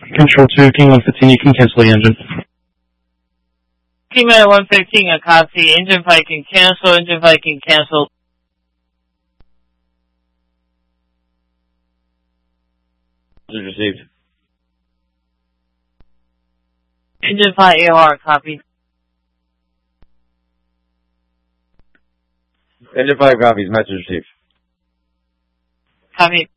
Control 2, King 115, you can cancel the engine. King Man 115, a copy. Engine Viking cancel, Engine Viking cancel. Received. Engine 5 AOR, copy. Engine 5 copies, message received. Copy.